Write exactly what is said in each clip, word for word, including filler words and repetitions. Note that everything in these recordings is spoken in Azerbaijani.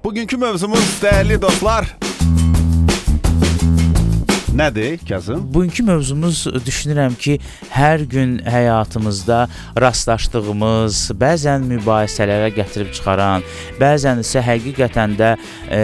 Bugünkü mövzumuz dəyərli dostlar nədir Kazım? Bugünkü mövzumuz düşünürəm ki, hər gün həyatımızda rastlaşdığımız, bəzən mübahisələrə gətirib çıxaran, bəzən isə həqiqətən də e,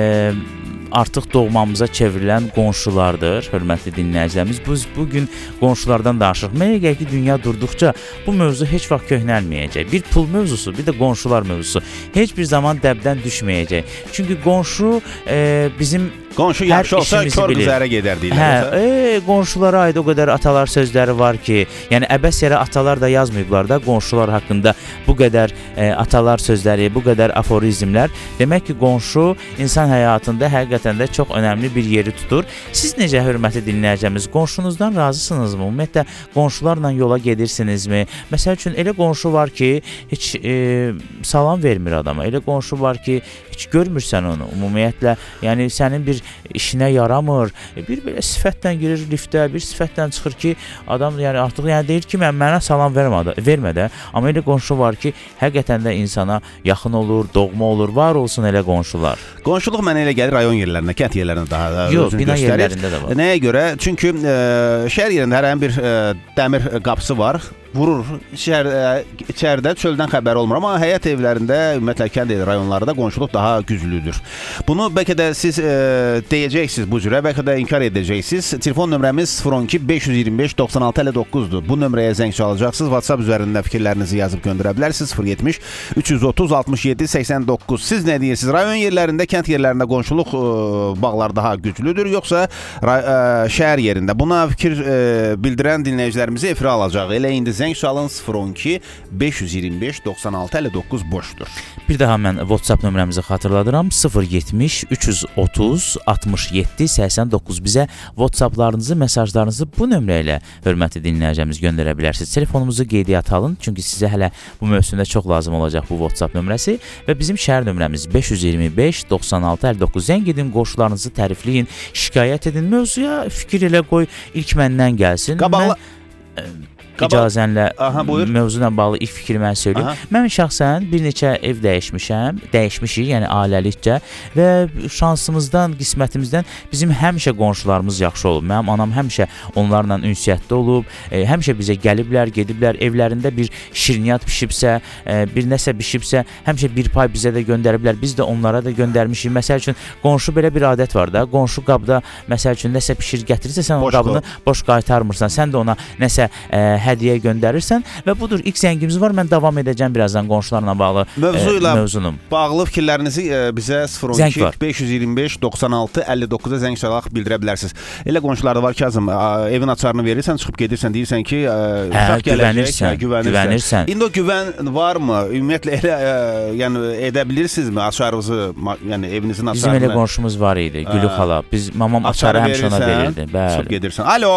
artıq doğmamıza çevrilən qonşulardır, hörmətli dinləyicilərimiz. Biz bugün qonşulardan danışırıq. Mənə gəlir ki, dünya durduqca bu mövzu heç vaxt köhnəlməyəcək. Bir pul mövzusu, bir də qonşular mövzusu heç bir zaman dəbdən düşməyəcək. Çünki qonşu e, bizim Qonşu yaxşı olsa kör qızara gedər deyirlər. Hə, e, qonşulara aid o qədər atalar sözləri var ki, yəni əbəs yerə atalar da yazmayıblar da qonşular haqqında bu qədər e, atalar sözləri, bu qədər aforizmlər. Demək ki, qonşu insan həyatında həqiqətən də çox önəmli bir yeri tutur. Siz necə hörmətli dinləyicimiz, qonşunuzdan razısınızmı? Ümumiyyətlə qonşularla yola gedirsinizmi? Məsəl üçün elə qonşu var ki, heç e, salam vermir adama. Elə qonşu var ki, heç görmürsən onu. Ümumiyyətlə, yəni sənin bir işinə yaramır. Bir belə sifətlə girir liftə, bir sifətlə çıxır ki, adam yəni artıq yəni deyir ki, mən mənə salam vermədə, vermədə. Amma elə qonşu var ki, həqiqətən də insana yaxın olur, doğma olur. Var olsun elə qonşular. Qonşuluq mənə elə gəlir rayon yerlərində, kənd yerlərində daha Yox, özünü bina göstərir. yerlərində də var. Nəyə görə? Çünki e, şəhər yerində hər ein bir e, dəmir qapısı var. Vurur. Şəhər e, içəridə çöldən xəbər olmur, amma həyət evlərində, ümumiyyətlə kənd rayonlarında qonşuluq daha güclüdür. Bunu bəlkə də siz e, deyəcəksiniz bu cürə, bəlkə də inkar edəcəksiniz. Telefon nömrəmiz sıfır on iki beş yüz iyirmi beş doxsan altı əlli doqquzdur. Bu nömrəyə zəng çalacaqsınız. WhatsApp üzərində fikirlərinizi yazıb göndərə bilərsiniz. sıfır yetmiş üç yüz otuz altmış yeddi səksən doqquz. Siz nə deyirsiniz? Rayon yerlərində, kənd yerlərində qonşuluq e, bağlar daha güclüdür, yoxsa e, şəhər yerində? Buna fikir e, bildirən dinləyicilərimizi efirə alacaq. Elə indi zəng çalın sıfır on iki beş yüz iyirmi beş doxsan altı əlli doqquz boşdur. Bir daha mən WhatsApp nömrəmizi xatırladıram. sıfır yetmiş üç yüz otuz altmış yeddi səksən doqquz. Bizə WhatsApplarınızı, mesajlarınızı bu nömrə ilə hörmətli dinləyicimiz göndərə bilərsiniz. Telefonumuzu qeydiyyata alın, çünki sizə hələ bu mövsümdə çox lazım olacaq bu WhatsApp nömrəsi və bizim şəhər nömrəmiz beş yüz iyirmi beş doxsan altı əlli doqquz. Zəng edin, qonşularınızı tərifləyin, şikayət edin. Mövzuya fikir elə qoy, ilk məndən gəlsin. Qabaqla... Mən... İcazənlə Aha, mövzu ilə bağlı ilk fikri mən söyləyim. Aha. Mən şəxsən bir neçə ev dəyişmişəm, dəyişmişik, yəni ailəlikcə və şansımızdan, qismətimizdən bizim həmişə qonşularımız yaxşı olub. Mənim anam həmişə onlarla ünsiyyətdə olub, e, həmişə bizə gəliblər, gediblər, evlərində bir şirniyyat bişibsə, e, bir nəsə bişibsə, həmişə bir pay bizə də göndəriblər, biz də onlara da göndərmişik. Məsəl üçün, qonşu belə bir adət var da, qonşu qabda, məsəl üçün, nəsə bişir gətirirsə, sən o qabını boş qaytarmırsan, sən də ona nəsə e, hədiyyə göndərirsən və budur, ilk zəngimiz var. Mən davam edəcəm birazdan qonşularla bağlı mövzu ilə mövzunum. Bağlı fikirlərinizi e, bizə sıfır on iki beş yüz iyirmi beş doxsan altı əlli doqquza zəng çalaq bildirə bilərsiniz. Elə qonşular da var ki, Kazım, evin açarını verirsən, çıxıb gedirsən, deyirsən ki, hə, güvənirsən, güvənirsən. İndi o güvən varmı? Ümumiyyətlə elə e, yəni edə bilirsinizmi açarınızı, yəni evinizin açarını? Bizim elə qonşumuz var idi, Gülü xala. Biz mamam açarı həmişə ona verirdi. Bəli. Çıxıb gedirsən. Alo.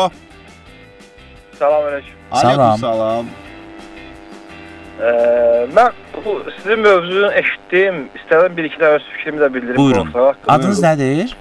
Salamünaleyküm. Salam. Salam. Ee, mən bu sizin mövzunu eşitdim. İstədim bir iki də öz fikrimi də bildirim. Buyurun. Adınız nədir?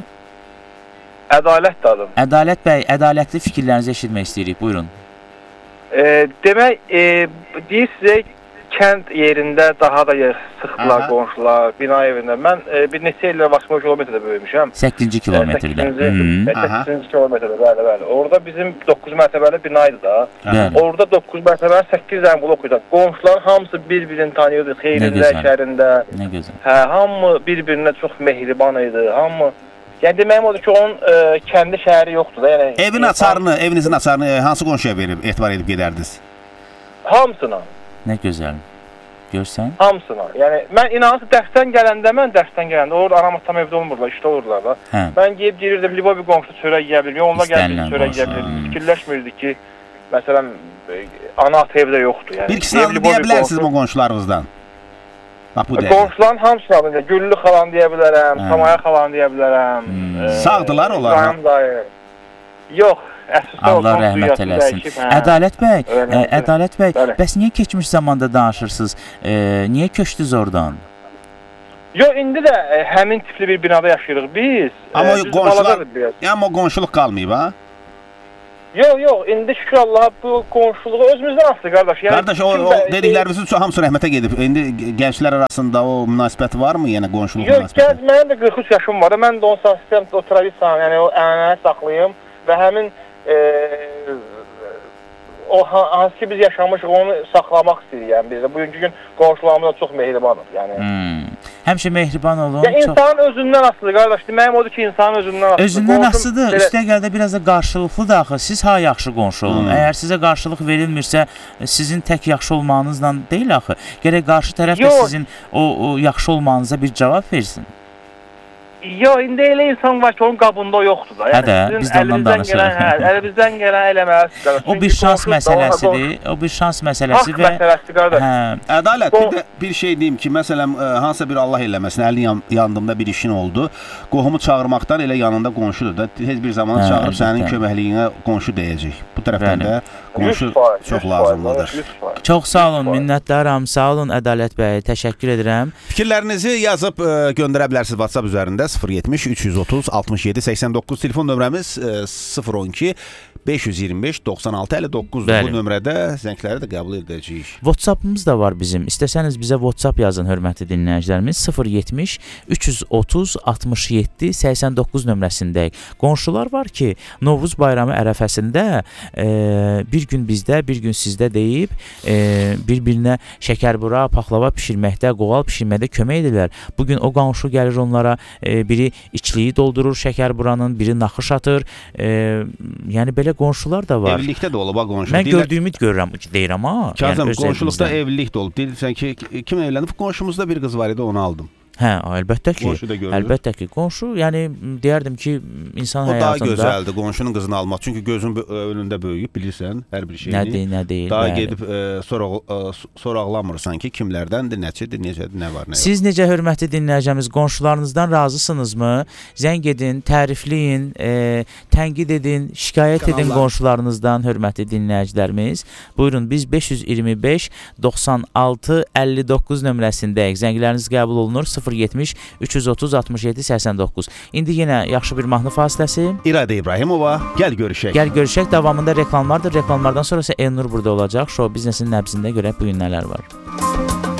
Ədalət adım. Ədalət bəy, ədalətli fikirlərinizi eşitmək istəyirik. Buyurun. Ee, demək, e, deyir sizə kənd yerində daha da sıxdılar qonşular, bina evində. Mən e, bir neçə illər Vaçma kilometrdə böyümüşəm. səkkizinci kilometrdə. səkkizinci kilometrdə, bəli, bəli. Orada bizim doqquz mərtəbəli binaydı da. Bəli. Orada doqquz mərtəbəli səkkiz dənə blok idi. Qonşuların hamısı bir-birini tanıyırdı, xeyrində, şərində. Nə gözəl. Hə, hamı bir-birinə çox mehriban idi. Hamı yəni deməyim odur ki, onun e, kəndi şəhəri yoxdur da. Yəni evin açarını, evinizin açarını hansı qonşuya verib etibar edib gedərdiniz? Hamısına. Nə gözəl. Görsən? Hamısına. Yəni mən inanırsın dərsdən gələndə, mən dərsdən gələndə orada anam atam evdə olmurlar, işdə olurlar da. Hə. Mən gəlib girirdim, libo bir qonşu çörək yeyə bilir, onlar gəlib çörək yeyə bilir. Fikirləşmirdik ki, məsələn, ana ata evdə yoxdur. Yəni bir ikisini adını deyə bilərsiniz o qonşularınızdan? Bax bu dəqiqə. Qonşuların hamısını adını, Güllü xalan deyə bilərəm, Samaya xalan deyə bilərəm. Hmm. E, Sağdılar onlar? Yox. Allah rəhmət eləsin. Ədalət bəy, ə, Ədalət bəy, bəli. Bəs niyə keçmiş zamanda danışırsınız? E, niyə köçdünüz oradan? Yox, indi də ə, həmin tipli bir binada yaşayırıq biz. Amma ə, qonşular, amma qonşuluq qalmayıb ha? Yox, yox, indi şükür Allaha bu qonşuluğu özümüzdən asılı qardaş. Yəni Qardaş, o, o dediklərinizin çox hamısı rəhmətə gedib. İndi gənclər arasında o münasibət varmı? Yəni qonşuluq yox, münasibəti? Yox, mənim də qırx üç yaşım var. Mən də on sistem o tradisiyanı, yəni o ənənəni saxlayım və həmin e, o hansı ki biz yaşamışıq onu saxlamaq istəyirəm biz də. Bugünkü gün qonşularımız da çox mehribandır. Yəni Hmm. Həmişə mehriban olun. Yəni insanın çox... özündən asılı qardaş. Deməyim odur ki, insanın özündən asılı. Özündən asılıdır. Belə... Üstəgəl də biraz da qarşılıqlı da axı. Siz ha yaxşı qonşu olun. Hmm. Əgər sizə qarşılıq verilmirsə, sizin tək yaxşı olmağınızla deyil axı. Gərək qarşı tərəf də sizin o, o yaxşı olmağınıza bir cavab versin. Yox, indi elə insan var ki, onun qabında o yoxdur da. Yəni, hə də, biz də ondan danışırıq. Hə, əlimizdən gələn eləməlidir. O bir şans məsələsidir. O bir şans məsələsi və... və... məsələsidir, qardaş. Hə. Ədalət, bir də bir şey deyim ki, məsələn, hansısa bir Allah eləməsin, əlin yan, yandımda bir işin oldu. Qohumu çağırmaqdan elə yanında qonşudur da. Heç bir zaman hə, çağırıb sənin köməkliyinə qonşu deyəcək. Bu tərəfdən də qonşu çox lazımlıdır. Çox sağ olun, minnətdaram. Sağ olun Ədalət bəy, təşəkkür edirəm. Fikirlərinizi yazıb ə, göndərə bilərsiniz WhatsApp üzərində sıfır yetmiş üç yüz otuz altmış yeddi səksən doqquz, telefon nömrəmiz ə, sıfır on iki beş yüz iyirmi beş doxsan altı əlli doqquz. Bu nömrədə zəngləri də qəbul edəcəyik. WhatsApp-ımız da var bizim. İstəsəniz bizə WhatsApp yazın, hörmətli dinləyicilərimiz. sıfır yetmiş üç yüz otuz altmış yeddi səksən doqquz nömrəsindəyik. Qonşular var ki, Novruz bayramı ərəfəsində e, bir gün bizdə, bir gün sizdə deyib e, bir-birinə şəkərbura, paxlava bişirməkdə, qoğal bişirməkdə kömək edirlər. Bugün o qonşu gəlir onlara, e, biri içliyi doldurur şəkərburanın, biri naxış atır. E, yəni belə qonşular da var. Evlilikdə də olub ha qonşu. Mən Deyirlər... gördüyümü görürəm, deyirəm ha. Kazım, yəni, qonşuluqda evlilik də olub. Deyirsən ki, kim evlənib? Qonşumuzda bir qız var idi, onu aldım. Hə, əlbəttə ki, əlbəttə ki, qonşu, yəni deyərdim ki, insan o həyatında... O daha gözəldir, qonşunun qızını almaq. Çünki gözün önündə böyüyüb, bilirsən, hər bir şeyini. Nə deyil, nə deyil. Daha bəli. Gedib e, soraq, soraqlamırsan ki, kimlərdəndir, nəçidir, necədir, nə var, nə yox. Siz necə hörmətli dinləyicimiz, qonşularınızdan razısınızmı? Zəng edin, tərifləyin, e, tənqid edin, şikayət Kanallar. edin qonşularınızdan, hörmətli dinləyicilərimiz. Buyurun, biz beş yüz iyirmi beş doxsan altı əlli doqquz nömrəsindəyik. Zəngləriniz qəbul olunur. sıfır yetmiş üç yüz otuz altmış yeddi səksən doqquz. İndi yenə yaxşı bir mahnı fasiləsi. İradə İbrahimova, gəl görüşək. Gəl görüşək. Davamında reklamlardır. Reklamlardan sonra isə Elnur burada olacaq. Show biznesin nəbzində görək bu gün nələr var.